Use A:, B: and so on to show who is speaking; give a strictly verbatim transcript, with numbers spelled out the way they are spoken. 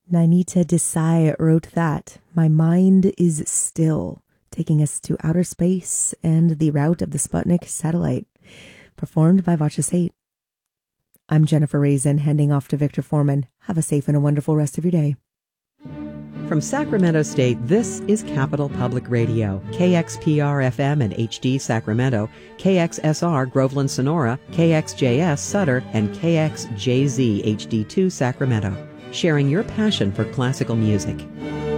A: Nainita Desai wrote that. My mind is still, taking us to outer space and the route of the Sputnik satellite, performed by Vachis eight. I'm Jennifer Raisin, handing off to Victor Foreman. Have a safe and a wonderful rest of your day.
B: From Sacramento State, this is Capital Public Radio, K X P R F M and H D Sacramento, K X S R Groveland Sonora, K X J S Sutter, and K X J Z H D two Sacramento, sharing your passion for classical music.